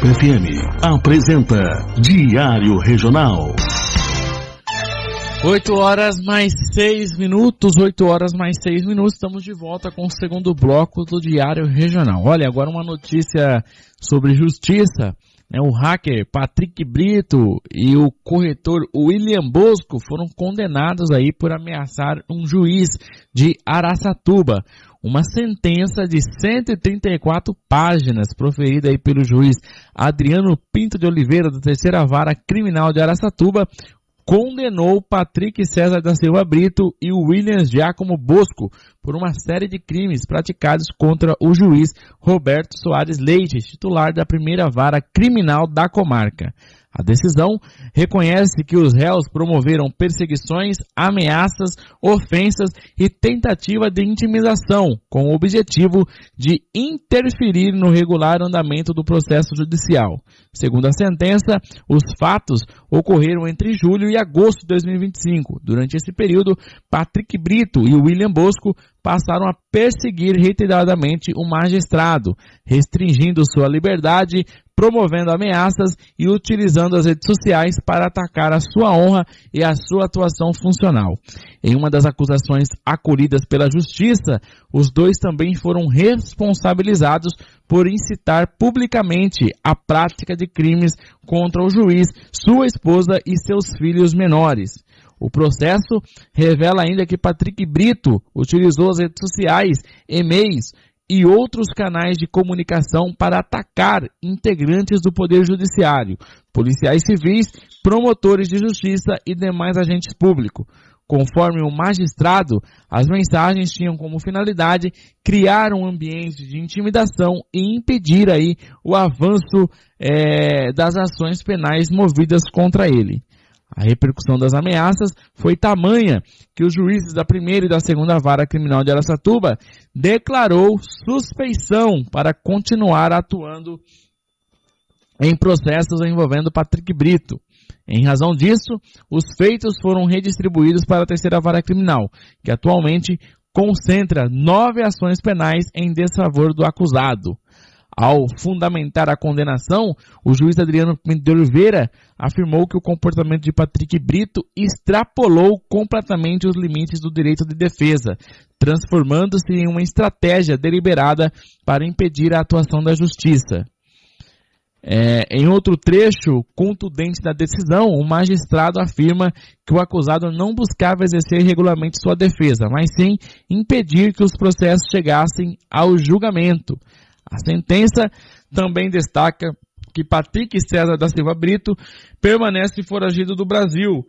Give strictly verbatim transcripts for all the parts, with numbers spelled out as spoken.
Pop F M apresenta Diário Regional. oito horas mais seis minutos, oito horas mais seis minutos, estamos de volta com o segundo bloco do Diário Regional. Olha, agora uma notícia sobre justiça. Né, o hacker Patrick Brito e o corretor William Bosco foram condenados aí por ameaçar um juiz de Araçatuba. Uma sentença de cento e trinta e quatro páginas proferida aí pelo juiz Adriano Pinto de Oliveira, da Terceira Vara Criminal de Araçatuba, condenou Patrick César da Silva Brito e o William Giacomo Bosco por uma série de crimes praticados contra o juiz Roberto Soares Leite, titular da Primeira Vara Criminal da comarca. A decisão reconhece que os réus promoveram perseguições, ameaças, ofensas e tentativa de intimidação, com o objetivo de interferir no regular andamento do processo judicial. Segundo a sentença, os fatos ocorreram entre julho e agosto de dois mil e vinte e cinco. Durante esse período, Patrick Brito e William Bosco passaram a perseguir reiteradamente o magistrado, restringindo sua liberdade, promovendo ameaças e utilizando as redes sociais para atacar a sua honra e a sua atuação funcional. Em uma das acusações acolhidas pela Justiça, os dois também foram responsabilizados por incitar publicamente a prática de crimes contra o juiz, sua esposa e seus filhos menores. O processo revela ainda que Patrick Brito utilizou as redes sociais, e-mails e outros canais de comunicação para atacar integrantes do Poder Judiciário, policiais civis, promotores de justiça e demais agentes públicos. Conforme o magistrado, as mensagens tinham como finalidade criar um ambiente de intimidação e impedir aí o avanço é, das ações penais movidas contra ele. A repercussão das ameaças foi tamanha que os juízes da primeira e da segunda vara criminal de Araçatuba declarou suspeição para continuar atuando em processos envolvendo Patrick Brito. Em razão disso, os feitos foram redistribuídos para a terceira vara criminal, que atualmente concentra nove ações penais em desfavor do acusado. Ao fundamentar a condenação, o juiz Adriano Pinto de Oliveira afirmou que o comportamento de Patrick Brito extrapolou completamente os limites do direito de defesa, transformando-se em uma estratégia deliberada para impedir a atuação da justiça. É, em outro trecho contundente da decisão, o magistrado afirma que o acusado não buscava exercer regularmente sua defesa, mas sim impedir que os processos chegassem ao julgamento. A sentença também destaca que Patrick César da Silva Brito permanece foragido do Brasil,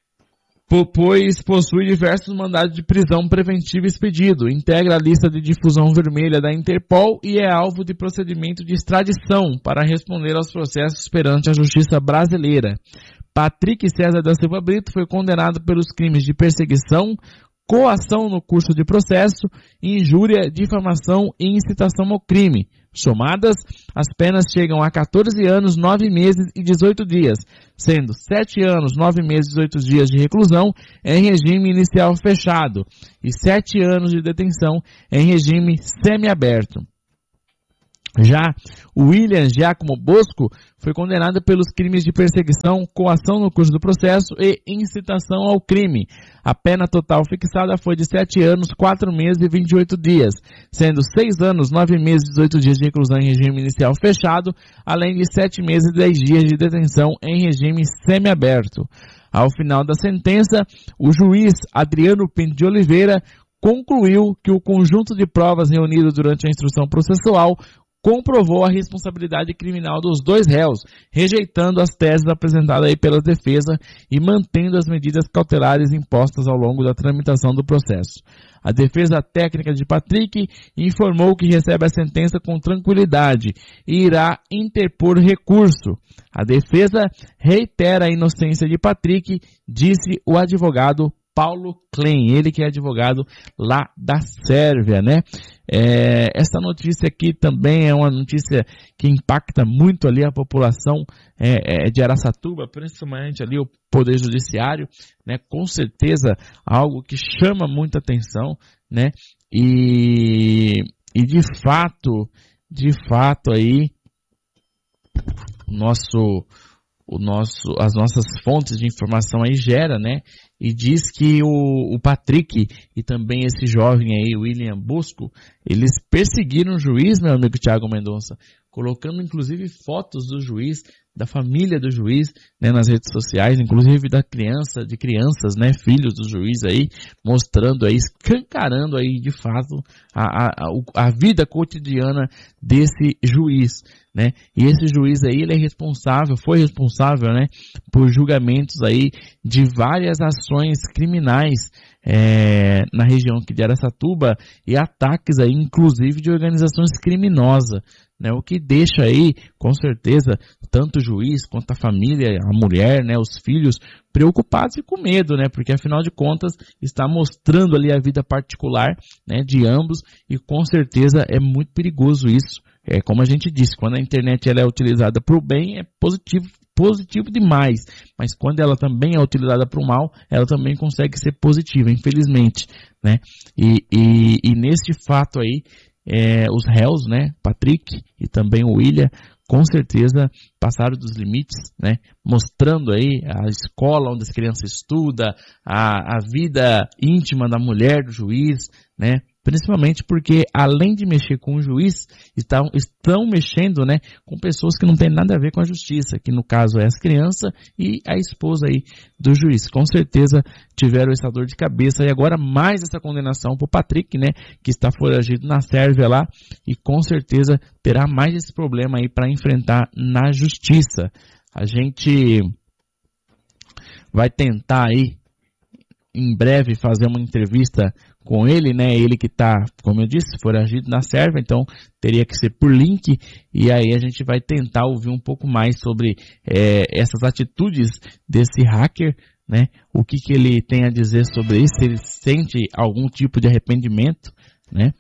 pois possui diversos mandados de prisão preventiva expedido, integra a lista de difusão vermelha da Interpol e é alvo de procedimento de extradição para responder aos processos perante a justiça brasileira. Patrick César da Silva Brito foi condenado pelos crimes de perseguição, coação no curso de processo, injúria, difamação e incitação ao crime. Somadas, as penas chegam a quatorze anos, nove meses e dezoito dias, sendo sete anos, nove meses e dezoito dias de reclusão em regime inicial fechado e sete anos de detenção em regime semiaberto. Já o William Giacomo Bosco foi condenado pelos crimes de perseguição, coação no curso do processo e incitação ao crime. A pena total fixada foi de sete anos, quatro meses e vinte e oito dias, sendo seis anos, nove meses e dezoito dias de reclusão em regime inicial fechado, além de sete meses e dez dias de detenção em regime semiaberto. Ao final da sentença, o juiz Adriano Pinto de Oliveira concluiu que o conjunto de provas reunido durante a instrução processual comprovou a responsabilidade criminal dos dois réus, rejeitando as teses apresentadas aí pela defesa e mantendo as medidas cautelares impostas ao longo da tramitação do processo. A defesa técnica de Patrick informou que recebe a sentença com tranquilidade e irá interpor recurso. A defesa reitera a inocência de Patrick, disse o advogado Paulo Klein, ele que é advogado lá da Sérvia, né? É, essa notícia aqui também é uma notícia que impacta muito ali a população é, é, de Araçatuba, principalmente ali o Poder Judiciário, né? Com certeza algo que chama muita atenção, né? E, e de fato, de fato aí o nosso, o nosso, as nossas fontes de informação aí gera, né? E diz que o, o Patrick e também esse jovem aí, William Bosco, eles perseguiram o juiz, meu amigo Thiago Mendonça, colocando inclusive fotos do juiz, da família do juiz, né, nas redes sociais, inclusive da criança, de crianças, né, filhos do juiz aí, mostrando aí, escancarando aí de fato a, a, a vida cotidiana desse juiz, né, e esse juiz aí, ele é responsável, foi responsável, né, por julgamentos aí de várias ações criminais é, na região aqui de Araçatuba e ataques aí, inclusive de organizações criminosas, né, o que deixa aí, com certeza, tanto o juiz quanto a família, a mulher, né, os filhos, preocupados e com medo, né, porque afinal de contas está mostrando ali a vida particular, né, de ambos e com certeza é muito perigoso isso. É como a gente disse, quando a internet ela é utilizada para o bem, é positivo, positivo demais, mas quando ela também é utilizada para o mal, ela também consegue ser positiva, infelizmente, né, e, e, e nesse fato aí, É, os réus, né, Patrick e também o William, com certeza passaram dos limites, né, mostrando aí a escola onde as crianças estudam, a, a vida íntima da mulher do juiz, né, principalmente porque além de mexer com o juiz, estão, estão mexendo, né, com pessoas que não têm nada a ver com a justiça, que no caso é as crianças e a esposa aí do juiz. Com certeza tiveram essa dor de cabeça e agora mais essa condenação para o Patrick, né, que está foragido na Sérvia lá e com certeza terá mais esse problema aí para enfrentar na justiça. A gente vai tentar aí em breve fazer uma entrevista com ele, né, ele que está, como eu disse, foragido na Sérvia, então teria que ser por link, e aí a gente vai tentar ouvir um pouco mais sobre é, essas atitudes desse hacker, né, o que, que ele tem a dizer sobre isso, se ele sente algum tipo de arrependimento, né,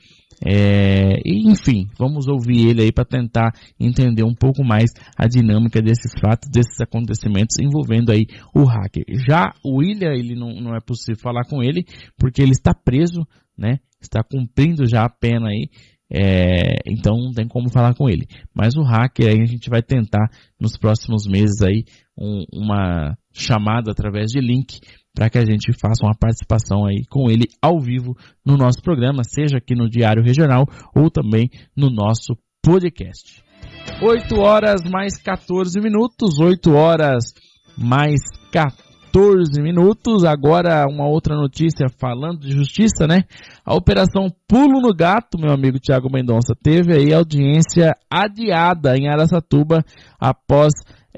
é, e, enfim, vamos ouvir ele aí para tentar entender um pouco mais a dinâmica desses fatos, desses acontecimentos envolvendo aí o hacker. Já o William, ele não, não é possível falar com ele, porque ele está preso, né, está cumprindo já a pena aí, é, então não tem como falar com ele. Mas o hacker aí a gente vai tentar nos próximos meses aí um, uma chamada através de link para que a gente faça uma participação aí com ele ao vivo no nosso programa, seja aqui no Diário Regional ou também no nosso podcast. oito horas mais quatorze minutos, oito horas mais quatorze minutos, agora uma outra notícia falando de justiça, né? A Operação Pulo no Gato, meu amigo Thiago Mendonça, teve aí audiência adiada em Araçatuba após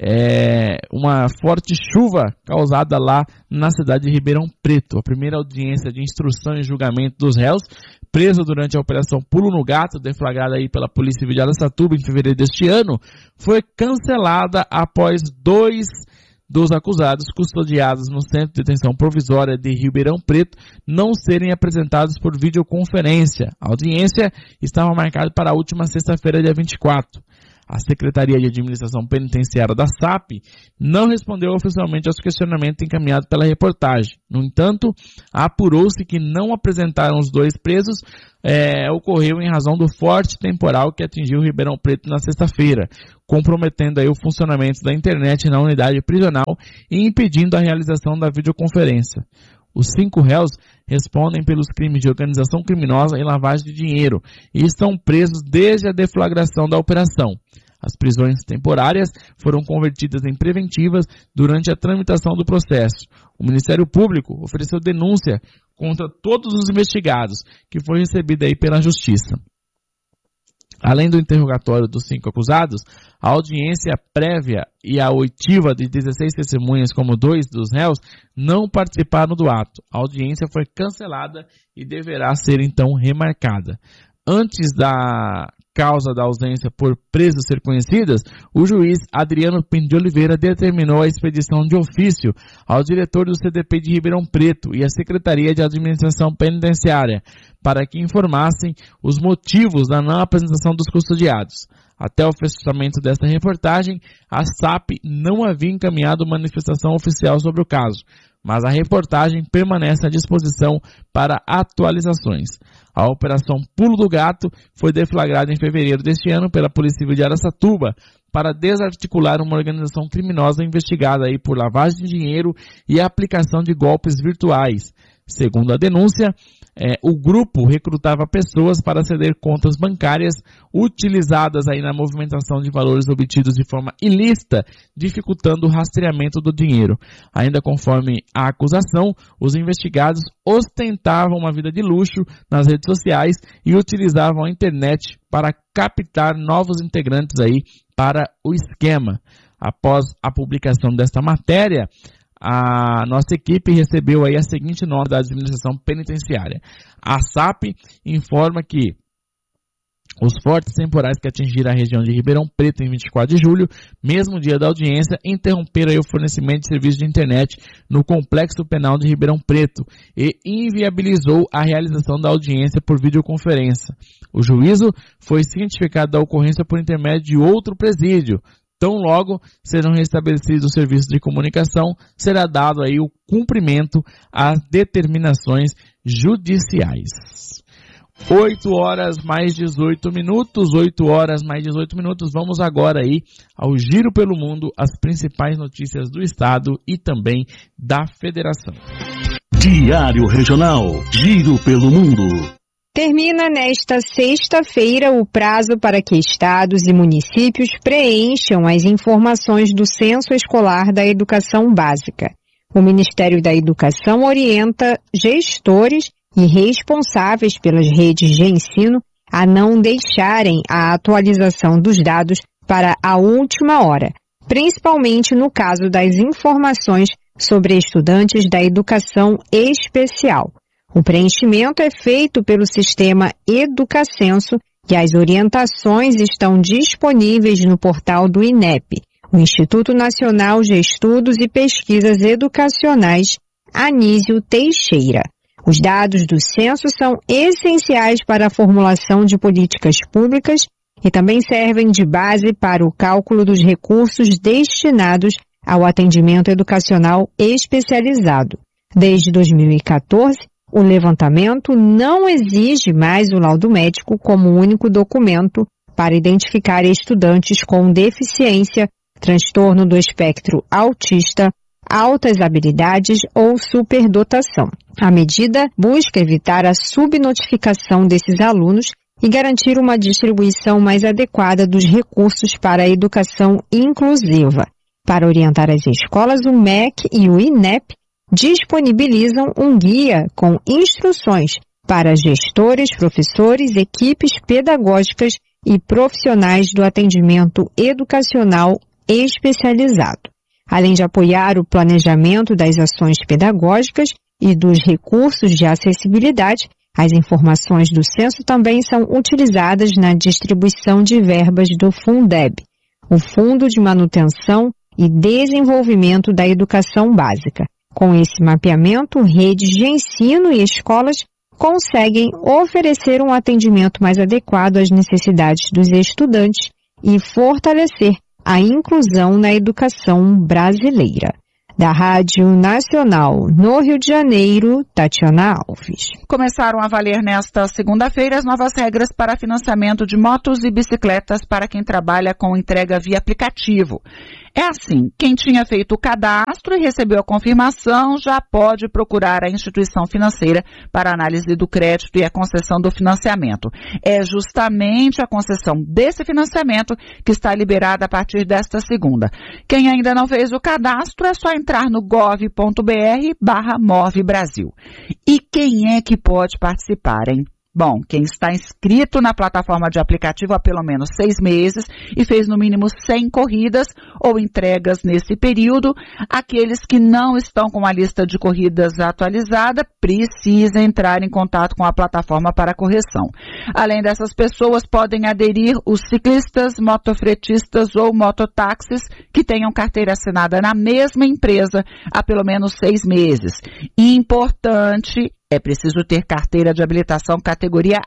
É, uma forte chuva causada lá na cidade de Ribeirão Preto. A primeira audiência de instrução e julgamento dos réus, presa durante a Operação Pulo no Gato, deflagrada aí pela Polícia Civil de Araçatuba em fevereiro deste ano, foi cancelada após dois dos acusados custodiados no Centro de Detenção Provisória de Ribeirão Preto não serem apresentados por videoconferência. A audiência estava marcada para a última sexta-feira, dia vinte e quatro. A Secretaria de Administração Penitenciária da S A P não respondeu oficialmente aos questionamentos encaminhados pela reportagem. No entanto, apurou-se que não apresentaram os dois presos, é, ocorreu em razão do forte temporal que atingiu Ribeirão Preto na sexta-feira, comprometendo aí o funcionamento da internet na unidade prisional e impedindo a realização da videoconferência. Os cinco réus respondem pelos crimes de organização criminosa e lavagem de dinheiro e estão presos desde a deflagração da operação. As prisões temporárias foram convertidas em preventivas durante a tramitação do processo. O Ministério Público ofereceu denúncia contra todos os investigados, que foi recebida aí pela Justiça. Além do interrogatório dos cinco acusados, a audiência prévia e a oitiva de dezesseis testemunhas, como dois dos réus, não participaram do ato. A audiência foi cancelada e deverá ser então remarcada. Antes da causa da ausência por presos ser conhecidas, o juiz Adriano Pinto de Oliveira determinou a expedição de ofício ao diretor do C D P de Ribeirão Preto e à Secretaria de Administração Penitenciária para que informassem os motivos da não apresentação dos custodiados. Até o fechamento desta reportagem, a S A P não havia encaminhado manifestação oficial sobre o caso. mas a reportagem permanece à disposição para atualizações. A Operação Pulo do Gato foi deflagrada em fevereiro deste ano pela Polícia Civil de Araçatuba para desarticular uma organização criminosa investigada aí por lavagem de dinheiro e aplicação de golpes virtuais. Segundo a denúncia, é, o grupo recrutava pessoas para ceder contas bancárias utilizadas aí na movimentação de valores obtidos de forma ilícita, dificultando o rastreamento do dinheiro. Ainda conforme a acusação, os investigados ostentavam uma vida de luxo nas redes sociais e utilizavam a internet para captar novos integrantes aí para o esquema. Após a publicação desta matéria, a nossa equipe recebeu aí a seguinte nota da administração penitenciária. A S A P informa que os fortes temporais que atingiram a região de Ribeirão Preto em vinte e quatro de julho, mesmo dia da audiência, interromperam aí o fornecimento de serviços de internet no Complexo Penal de Ribeirão Preto e inviabilizou a realização da audiência por videoconferência. O juízo foi cientificado da ocorrência por intermédio de outro presídio. Tão logo serão restabelecidos os serviços de comunicação, será dado aí o cumprimento às determinações judiciais. oito horas mais dezoito minutos, oito horas mais dezoito minutos. Vamos agora aí ao Giro pelo Mundo, as principais notícias do estado e também da federação. Diário Regional, Giro pelo Mundo. Termina nesta sexta-feira o prazo para que estados e municípios preencham as informações do Censo Escolar da Educação Básica. O Ministério da Educação orienta gestores e responsáveis pelas redes de ensino a não deixarem a atualização dos dados para a última hora, principalmente no caso das informações sobre estudantes da educação especial. O preenchimento é feito pelo sistema Educacenso e as orientações estão disponíveis no portal do I N E P, o Instituto Nacional de Estudos e Pesquisas Educacionais, Anísio Teixeira. Os dados do censo são essenciais para a formulação de políticas públicas e também servem de base para o cálculo dos recursos destinados ao atendimento educacional especializado. Desde dois mil e quatorze, o levantamento não exige mais o laudo médico como único documento para identificar estudantes com deficiência, transtorno do espectro autista, altas habilidades ou superdotação. A medida busca evitar a subnotificação desses alunos e garantir uma distribuição mais adequada dos recursos para a educação inclusiva. Para orientar as escolas, o M E C e o I N E P disponibilizam um guia com instruções para gestores, professores, equipes pedagógicas e profissionais do atendimento educacional especializado. Além de apoiar o planejamento das ações pedagógicas e dos recursos de acessibilidade, as informações do censo também são utilizadas na distribuição de verbas do Fundeb, o Fundo de Manutenção e Desenvolvimento da Educação Básica. Com esse mapeamento, redes de ensino e escolas conseguem oferecer um atendimento mais adequado às necessidades dos estudantes e fortalecer a inclusão na educação brasileira. Da Rádio Nacional no Rio de Janeiro, Tatiana Alves. Começaram a valer nesta segunda-feira as novas regras para financiamento de motos e bicicletas para quem trabalha com entrega via aplicativo. É assim, quem tinha feito o cadastro e recebeu a confirmação já pode procurar a instituição financeira para análise do crédito e a concessão do financiamento. É justamente a concessão desse financiamento que está liberada a partir desta segunda. Quem ainda não fez o cadastro é só entrar no gov.br barra Move Brasil. E quem é que pode participar, hein? Bom, quem está inscrito na plataforma de aplicativo há pelo menos seis meses e fez no mínimo cem corridas ou entregas nesse período, aqueles que não estão com a lista de corridas atualizada precisam entrar em contato com a plataforma para correção. Além dessas pessoas, podem aderir os ciclistas, motofretistas ou mototáxis que tenham carteira assinada na mesma empresa há pelo menos seis meses. Importante, é preciso ter carteira de habilitação categoria A,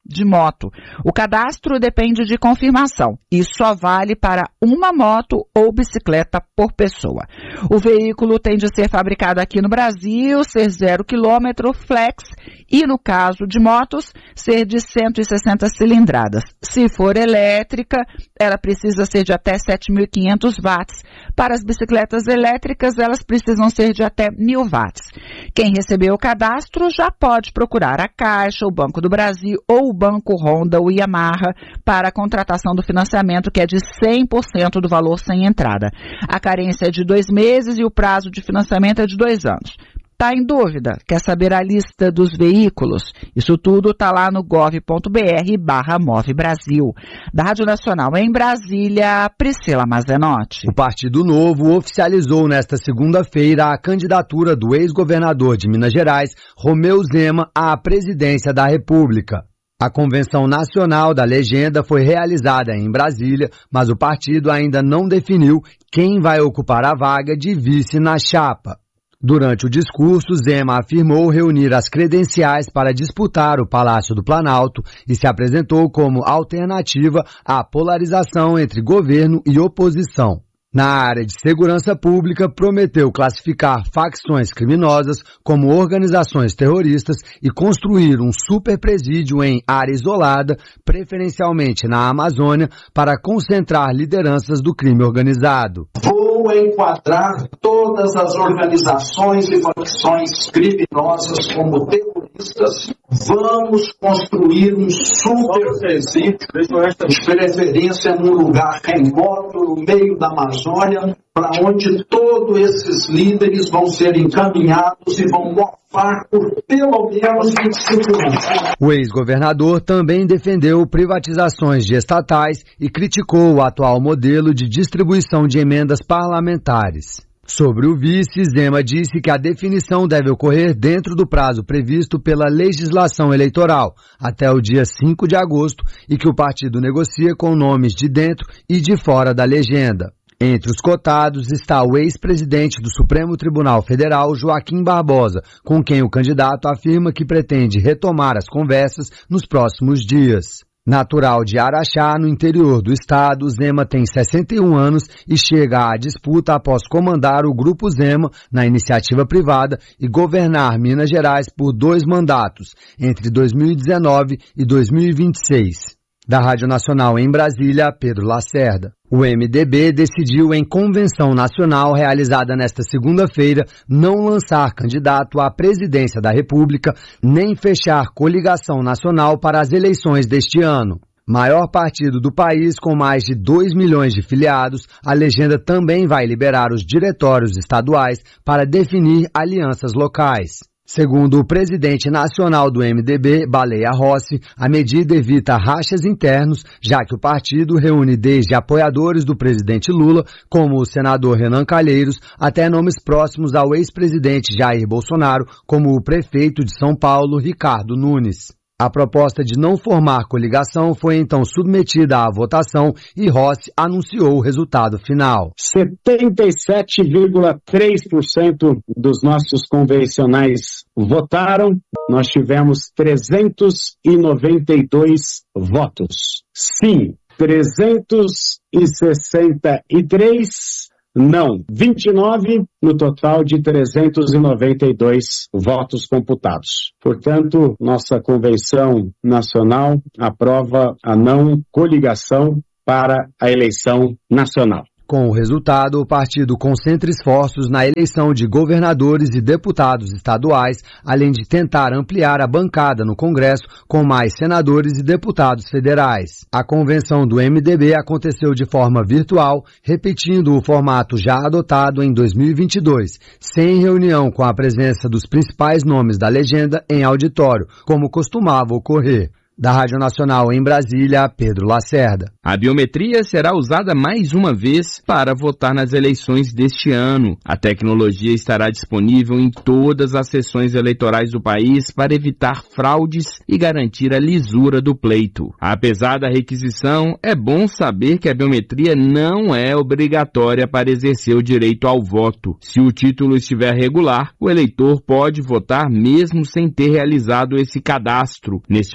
de moto. O cadastro depende de confirmação e só vale para uma moto ou bicicleta por pessoa. O veículo tem de ser fabricado aqui no Brasil, ser zero quilômetro, flex e, no caso de motos, ser de cento e sessenta cilindradas. Se for elétrica, ela precisa ser de até sete mil e quinhentos watts. Para as bicicletas elétricas, elas precisam ser de até mil watts. Quem recebeu o cadastro já pode procurar a Caixa, o Banco do Brasil ou o Banco Honda ou Yamaha para a contratação do financiamento, que é de cem por cento do valor sem entrada. A carência é de dois meses e o prazo de financiamento é de dois anos. Tá em dúvida? Quer saber a lista dos veículos? Isso tudo tá lá no gov ponto br barra Move Brasil. Da Rádio Nacional em Brasília, Priscila Mazenotti. O Partido Novo oficializou nesta segunda-feira a candidatura do ex-governador de Minas Gerais, Romeu Zema, à presidência da República. A convenção nacional da legenda foi realizada em Brasília, mas o partido ainda não definiu quem vai ocupar a vaga de vice na chapa. Durante o discurso, Zema afirmou reunir as credenciais para disputar o Palácio do Planalto e se apresentou como alternativa à polarização entre governo e oposição. Na área de segurança pública, prometeu classificar facções criminosas como organizações terroristas e construir um superpresídio em área isolada, preferencialmente na Amazônia, para concentrar lideranças do crime organizado. Vou enquadrar todas as organizações e facções criminosas como terroristas. Vamos construir um superpresídio, de preferência num lugar remoto, no meio da Amazônia, para onde todos esses líderes vão ser encaminhados e vão morfar por pelo menos vinte e cinco anos. O ex-governador também defendeu privatizações de estatais e criticou o atual modelo de distribuição de emendas parlamentares. Sobre o vice, Zema disse que a definição deve ocorrer dentro do prazo previsto pela legislação eleitoral, até o dia cinco de agosto, e que o partido negocia com nomes de dentro e de fora da legenda. Entre os cotados está o ex-presidente do Supremo Tribunal Federal, Joaquim Barbosa, com quem o candidato afirma que pretende retomar as conversas nos próximos dias. Natural de Araxá, no interior do estado, Zema tem sessenta e um anos e chega à disputa após comandar o Grupo Zema na iniciativa privada e governar Minas Gerais por dois mandatos, entre dois mil e dezenove e dois mil e vinte e seis. Da Rádio Nacional em Brasília, Pedro Lacerda. O M D B decidiu em convenção nacional realizada nesta segunda-feira não lançar candidato à presidência da República nem fechar coligação nacional para as eleições deste ano. Maior partido do país com mais de dois milhões de filiados, a legenda também vai liberar os diretórios estaduais para definir alianças locais. Segundo o presidente nacional do M D B, Baleia Rossi, a medida evita rachas internos, já que o partido reúne desde apoiadores do presidente Lula, como o senador Renan Calheiros, até nomes próximos ao ex-presidente Jair Bolsonaro, como o prefeito de São Paulo, Ricardo Nunes. A proposta de não formar coligação foi então submetida à votação e Rossi anunciou o resultado final. setenta e sete vírgula três por cento dos nossos convencionais votaram. Nós tivemos trezentos e noventa e dois votos. Sim, trezentos e sessenta e três. Não, vinte e nove no total de trezentos e noventa e dois votos computados. Portanto, nossa convenção nacional aprova a não coligação para a eleição nacional. Com o resultado, o partido concentra esforços na eleição de governadores e deputados estaduais, além de tentar ampliar a bancada no Congresso com mais senadores e deputados federais. A convenção do M D B aconteceu de forma virtual, repetindo o formato já adotado em dois mil e vinte e dois, sem reunião com a presença dos principais nomes da legenda em auditório, como costumava ocorrer. Da Rádio Nacional em Brasília, Pedro Lacerda. A biometria será usada mais uma vez para votar nas eleições deste ano. A tecnologia estará disponível em todas as sessões eleitorais do país para evitar fraudes e garantir a lisura do pleito. Apesar da requisição, é bom saber que a biometria não é obrigatória para exercer o direito ao voto. Se o título estiver regular, o eleitor pode votar mesmo sem ter realizado esse cadastro. Neste caso,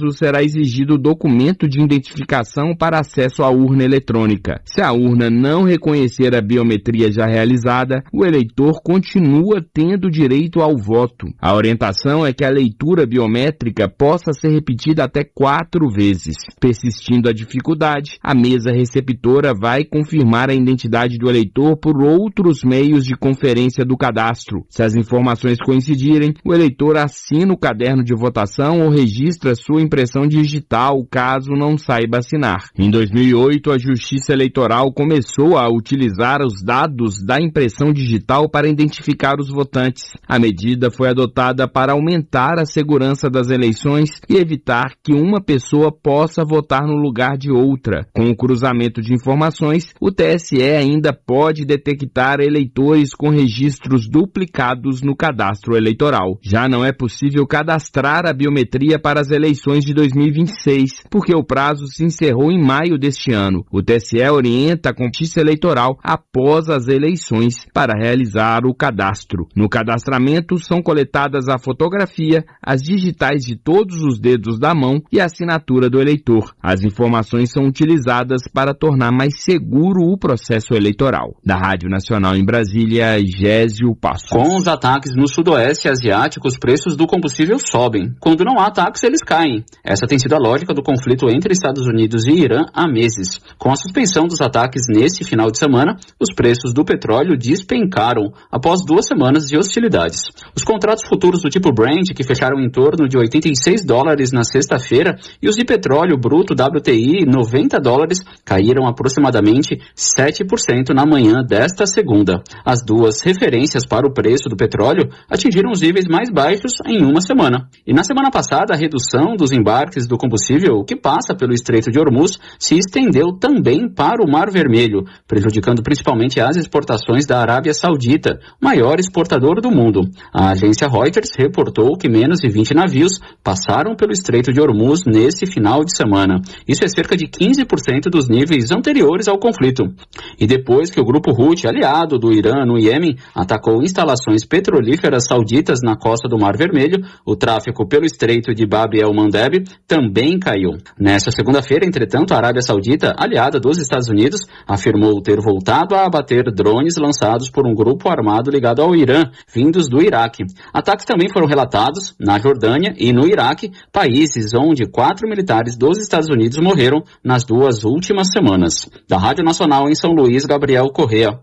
caso, será exigido o documento de identificação para acesso à urna eletrônica. Se a urna não reconhecer a biometria já realizada, o eleitor continua tendo direito ao voto. A orientação é que a leitura biométrica possa ser repetida até quatro vezes. Persistindo a dificuldade, a mesa receptora vai confirmar a identidade do eleitor por outros meios de conferência do cadastro. Se as informações coincidirem, o eleitor assina o caderno de votação ou registra sua impressão digital, caso não saiba assinar. Em dois mil e oito, a Justiça Eleitoral começou a utilizar os dados da impressão digital para identificar os votantes. A medida foi adotada para aumentar a segurança das eleições e evitar que uma pessoa possa votar no lugar de outra. Com o cruzamento de informações, o T S E ainda pode detectar eleitores com registros duplicados no cadastro eleitoral. Já não é possível cadastrar a biometria para as eleições de dois mil e vinte e seis, porque o prazo se encerrou em maio deste ano. O T S E orienta a Justiça Eleitoral após as eleições para realizar o cadastro. No cadastramento são coletadas a fotografia, as digitais de todos os dedos da mão e a assinatura do eleitor. As informações são utilizadas para tornar mais seguro o processo eleitoral. Da Rádio Nacional em Brasília, Gésio Passos. Com os ataques no sudoeste asiático, os preços do combustível sobem. Quando não há ataques, eles caem. Essa tem sido a lógica do conflito entre Estados Unidos e Irã há meses. Com a suspensão dos ataques neste final de semana, os preços do petróleo despencaram após duas semanas de hostilidades. Os contratos futuros do tipo Brent, que fecharam em torno de oitenta e seis dólares na sexta-feira, e os de petróleo bruto W T I, noventa dólares, caíram aproximadamente sete por cento na manhã desta segunda. As duas referências para o preço do petróleo atingiram os níveis mais baixos em uma semana. E na semana passada, a redução dos embarques do combustível que passa pelo Estreito de Hormuz se estendeu também para o Mar Vermelho, prejudicando principalmente as exportações da Arábia Saudita, maior exportador do mundo. A agência Reuters reportou que menos de vinte navios passaram pelo Estreito de Hormuz nesse final de semana. Isso é cerca de quinze por cento dos níveis anteriores ao conflito. E depois que o grupo Houthi, aliado do Irã no Iêmen, atacou instalações petrolíferas sauditas na costa do Mar Vermelho, o tráfego pelo Estreito de Bab el-Mandeb também caiu. Nesta segunda-feira, entretanto, a Arábia Saudita, aliada dos Estados Unidos, afirmou ter voltado a abater drones lançados por um grupo armado ligado ao Irã, vindos do Iraque. Ataques também foram relatados na Jordânia e no Iraque, países onde quatro militares dos Estados Unidos morreram nas duas últimas semanas. Da Rádio Nacional em São Luís, Gabriel Correa.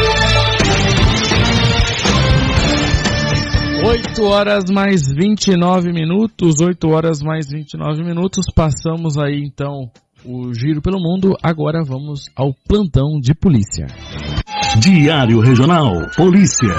oito horas mais vinte e nove minutos, oito horas mais vinte e nove minutos, passamos aí então o giro pelo mundo, agora vamos ao plantão de polícia. Diário Regional, Polícia.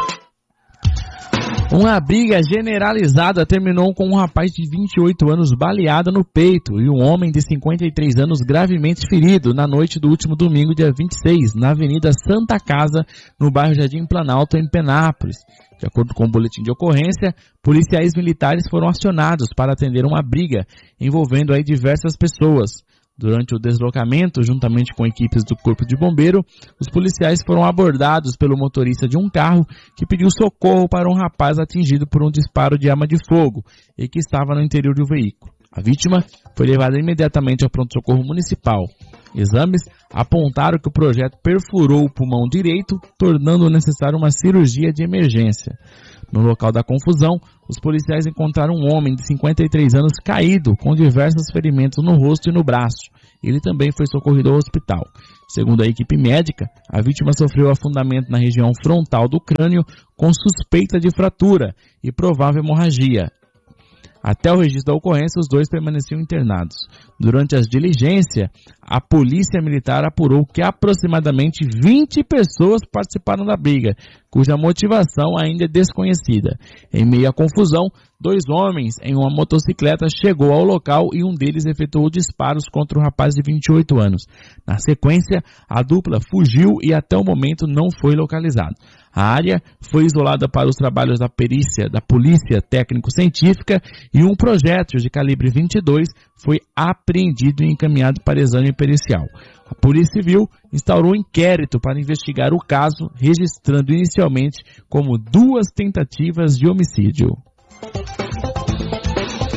Uma briga generalizada terminou com um rapaz de vinte e oito anos baleado no peito e um homem de cinquenta e três anos gravemente ferido na noite do último domingo, dia vinte e seis, na Avenida Santa Casa, no bairro Jardim Planalto, em Penápolis. De acordo com o boletim de ocorrência, policiais militares foram acionados para atender uma briga envolvendo aí diversas pessoas. Durante o deslocamento, juntamente com equipes do Corpo de Bombeiro, os policiais foram abordados pelo motorista de um carro que pediu socorro para um rapaz atingido por um disparo de arma de fogo e que estava no interior do veículo. A vítima foi levada imediatamente ao pronto-socorro municipal. Exames apontaram que o projeto perfurou o pulmão direito, tornando necessário uma cirurgia de emergência. No local da confusão, os policiais encontraram um homem de cinquenta e três anos caído, com diversos ferimentos no rosto e no braço. Ele também foi socorrido ao hospital. Segundo a equipe médica, a vítima sofreu afundamento na região frontal do crânio, com suspeita de fratura e provável hemorragia. Até o registro da ocorrência, os dois permaneciam internados. Durante as diligências, a polícia militar apurou que aproximadamente vinte pessoas participaram da briga, cuja motivação ainda é desconhecida. Em meio à confusão, dois homens em uma motocicleta chegou ao local e um deles efetuou disparos contra o rapaz de vinte e oito anos. Na sequência, a dupla fugiu e até o momento não foi localizado. A área foi isolada para os trabalhos da perícia da Polícia Técnico-Científica e um projétil de calibre vinte e dois foi apreendido e encaminhado para exame pericial. A Polícia Civil instaurou um inquérito para investigar o caso, registrando inicialmente como duas tentativas de homicídio.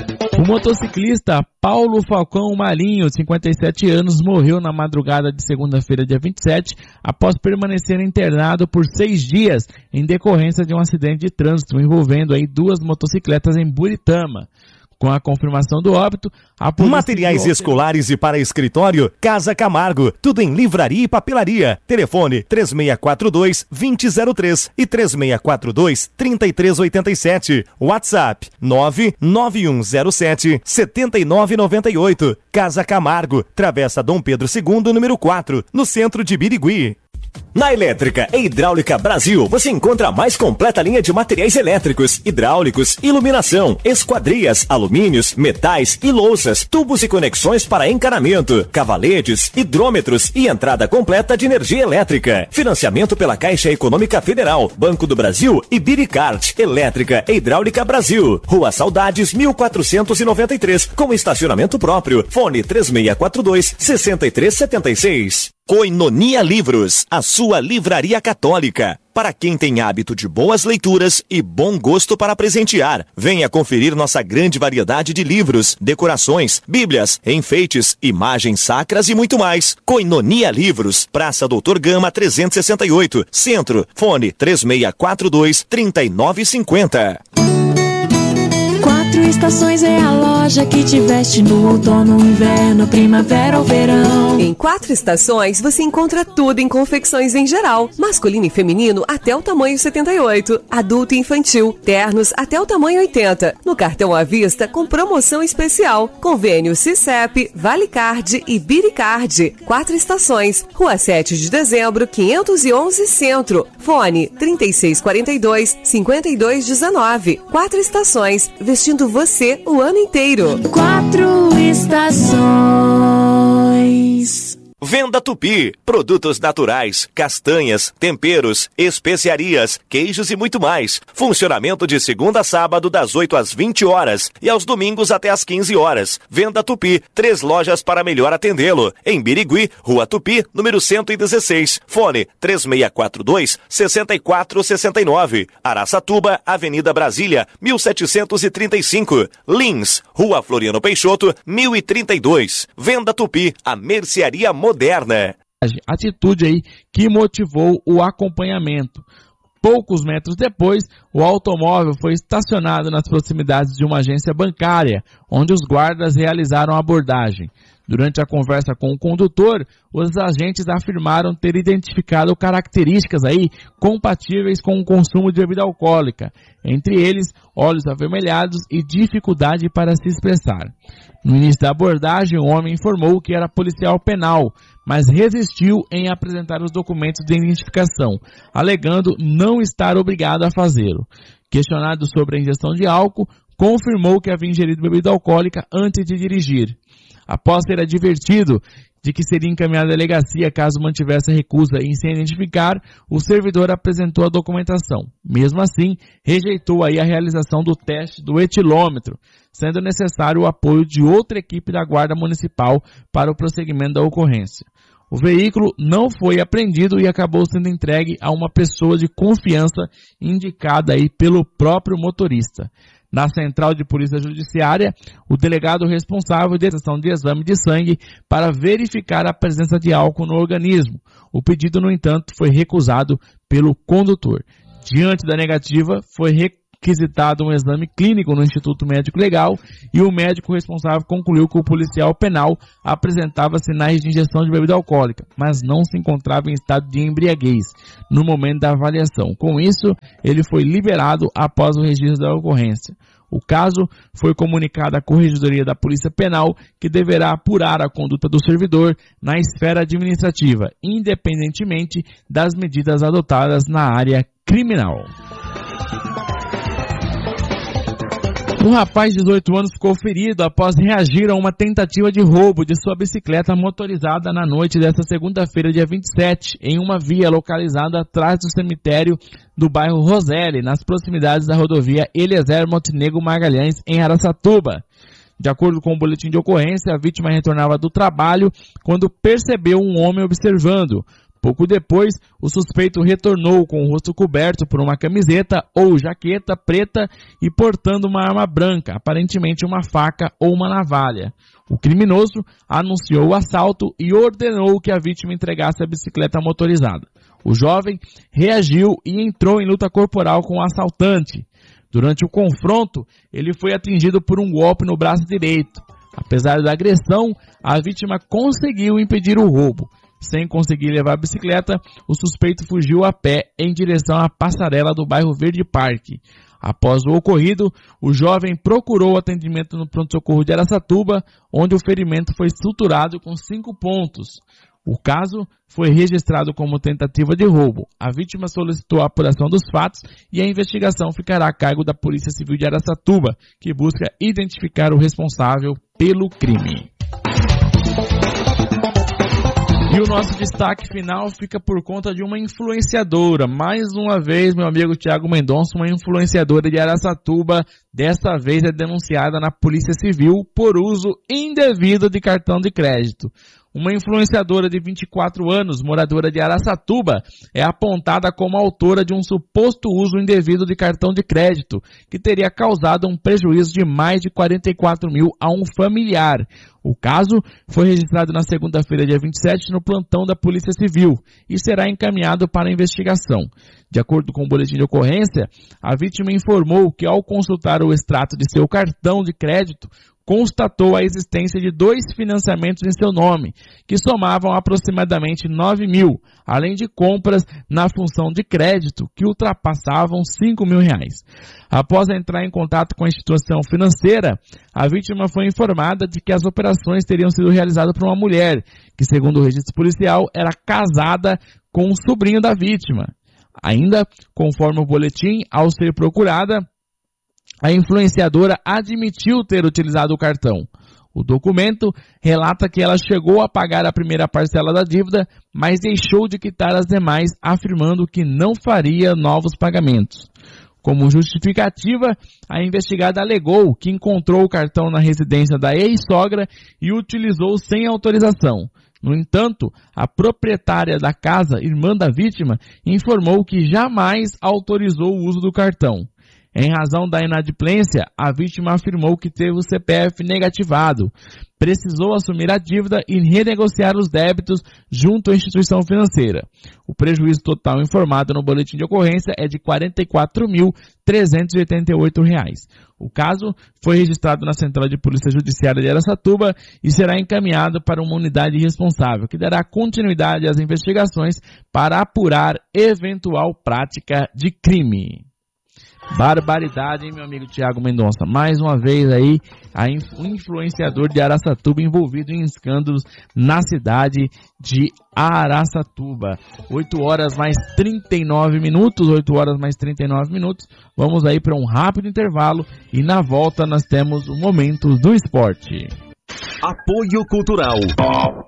motociclista Paulo Falcão Marinho, de cinquenta e sete anos, morreu na madrugada de segunda-feira, dia vinte e sete, após permanecer internado por seis dias em decorrência de um acidente de trânsito envolvendo aí duas motocicletas em Buritama. Com a confirmação do óbito, a polícia... Materiais escolares e para escritório, Casa Camargo. Tudo em livraria e papelaria. Telefone três seis quatro dois, dois zero zero três e três seis quatro dois, três três oito sete. WhatsApp nove nove um zero sete, sete nove nove oito. Casa Camargo, Travessa Dom Pedro segundo, número quatro, no centro de Birigui. Na Elétrica e Hidráulica Brasil, você encontra a mais completa linha de materiais elétricos, hidráulicos, iluminação, esquadrias, alumínios, metais e louças, tubos e conexões para encanamento, cavaletes, hidrômetros e entrada completa de energia elétrica. Financiamento pela Caixa Econômica Federal, Banco do Brasil e Biricart. Elétrica e Hidráulica Brasil. Rua Saudades, mil quatrocentos e noventa e três, com estacionamento próprio. Fone três seis quatro dois, seis três sete seis. Koinonia Livros, a sua livraria católica. Para quem tem hábito de boas leituras e bom gosto para presentear, venha conferir nossa grande variedade de livros, decorações, bíblias, enfeites, imagens sacras e muito mais. Koinonia Livros, Praça Doutor Gama trezentos e sessenta e oito, Centro. Fone três seis quatro dois, três nove cinco zero. Quatro Estações é a loja que te veste no outono, inverno, primavera ou verão. Em Quatro Estações você encontra tudo em confecções em geral, masculino e feminino até o tamanho setenta e oito, adulto e infantil, ternos até o tamanho oitenta, no cartão à vista com promoção especial, convênio Cicep, Valicard e Biricard. Quatro Estações, Rua sete de dezembro, quinhentos e onze Centro, fone trinta e seis quarenta e dois, cinquenta e dois dezenove. Quatro Estações, vestindo você o ano inteiro. Quatro Estações. Venda Tupi, produtos naturais, castanhas, temperos, especiarias, queijos e muito mais. Funcionamento de segunda a sábado das oito às vinte horas e aos domingos até às quinze horas. Venda Tupi, três lojas para melhor atendê-lo. Em Birigui, Rua Tupi, número cento e dezesseis. Fone três seis quatro dois, seis quatro seis nove. Araçatuba, Avenida Brasília, mil setecentos e trinta e cinco. Lins, Rua Floriano Peixoto, mil e trinta e dois. Venda Tupi, a mercearia moderna. Atitude aí que motivou o acompanhamento. Poucos metros depois, o automóvel foi estacionado nas proximidades de uma agência bancária, onde os guardas realizaram a abordagem. Durante a conversa com o condutor, os agentes afirmaram ter identificado características aí compatíveis com o consumo de bebida alcoólica, entre eles olhos avermelhados e dificuldade para se expressar. No início da abordagem, o homem informou que era policial penal, mas resistiu em apresentar os documentos de identificação, alegando não estar obrigado a fazê-lo. Questionado sobre a ingestão de álcool, confirmou que havia ingerido bebida alcoólica antes de dirigir. Após ser advertido de que seria encaminhado à delegacia caso mantivesse a recusa em se identificar, o servidor apresentou a documentação. Mesmo assim, rejeitou aí a realização do teste do etilômetro, sendo necessário o apoio de outra equipe da Guarda Municipal para o prosseguimento da ocorrência. O veículo não foi apreendido e acabou sendo entregue a uma pessoa de confiança indicada aí pelo próprio motorista. Na Central de Polícia Judiciária, o delegado responsável da sessão de exame de sangue para verificar a presença de álcool no organismo. O pedido, no entanto, foi recusado pelo condutor. Diante da negativa, foi requisitado um exame clínico no Instituto Médico Legal e o médico responsável concluiu que o policial penal apresentava sinais de ingestão de bebida alcoólica, mas não se encontrava em estado de embriaguez no momento da avaliação. Com isso, ele foi liberado após o registro da ocorrência. O caso foi comunicado à Corregedoria da Polícia Penal, que deverá apurar a conduta do servidor na esfera administrativa, independentemente das medidas adotadas na área criminal. Um rapaz de dezoito anos ficou ferido após reagir a uma tentativa de roubo de sua bicicleta motorizada na noite desta segunda-feira, dia vinte e sete, em uma via localizada atrás do cemitério do bairro Roselle, nas proximidades da rodovia Eliezer Montenegro Magalhães, em Araçatuba. De acordo com o boletim de ocorrência, a vítima retornava do trabalho quando percebeu um homem observando. Pouco depois, o suspeito retornou com o rosto coberto por uma camiseta ou jaqueta preta e portando uma arma branca, aparentemente uma faca ou uma navalha. O criminoso anunciou o assalto e ordenou que a vítima entregasse a bicicleta motorizada. O jovem reagiu e entrou em luta corporal com o assaltante. Durante o confronto, ele foi atingido por um golpe no braço direito. Apesar da agressão, a vítima conseguiu impedir o roubo. Sem conseguir levar a bicicleta, o suspeito fugiu a pé em direção à passarela do bairro Verde Parque. Após o ocorrido, o jovem procurou atendimento no pronto-socorro de Araçatuba, onde o ferimento foi suturado com cinco pontos. O caso foi registrado como tentativa de roubo. A vítima solicitou a apuração dos fatos e a investigação ficará a cargo da Polícia Civil de Araçatuba, que busca identificar o responsável pelo crime. E o nosso destaque final fica por conta de uma influenciadora. Mais uma vez, meu amigo Thiago Mendonça, uma influenciadora de Araçatuba, dessa vez é denunciada na Polícia Civil por uso indevido de cartão de crédito. Uma influenciadora de vinte e quatro anos, moradora de Araçatuba, é apontada como autora de um suposto uso indevido de cartão de crédito, que teria causado um prejuízo de mais de quarenta e quatro mil a um familiar. O caso foi registrado na segunda-feira, dia vinte e sete, no plantão da Polícia Civil e será encaminhado para a investigação. De acordo com o boletim de ocorrência, a vítima informou que, ao consultar o extrato de seu cartão de crédito, constatou a existência de dois financiamentos em seu nome, que somavam aproximadamente nove mil, além de compras na função de crédito, que ultrapassavam cinco mil reais. Após entrar em contato com a instituição financeira, a vítima foi informada de que as operações teriam sido realizadas por uma mulher, que, segundo o registro policial, era casada com o sobrinho da vítima. Ainda, conforme o boletim, ao ser procurada, a influenciadora admitiu ter utilizado o cartão. O documento relata que ela chegou a pagar a primeira parcela da dívida, mas deixou de quitar as demais, afirmando que não faria novos pagamentos. Como justificativa, a investigada alegou que encontrou o cartão na residência da ex-sogra e o utilizou sem autorização. No entanto, a proprietária da casa, irmã da vítima, informou que jamais autorizou o uso do cartão. Em razão da inadimplência, a vítima afirmou que teve o C P F negativado, precisou assumir a dívida e renegociar os débitos junto à instituição financeira. O prejuízo total informado no boletim de ocorrência é de quarenta e quatro mil trezentos e oitenta e oito reais. O caso foi registrado na Central de Polícia Judiciária de Araçatuba e será encaminhado para uma unidade responsável, que dará continuidade às investigações para apurar eventual prática de crime. Barbaridade, hein, meu amigo Thiago Mendonça? Mais uma vez aí, a inf- o influenciador de Araçatuba envolvido em escândalos na cidade de Araçatuba. oito horas mais trinta e nove minutos, oito horas mais trinta e nove minutos. Vamos aí para um rápido intervalo e na volta nós temos o Momento do Esporte. Apoio Cultural.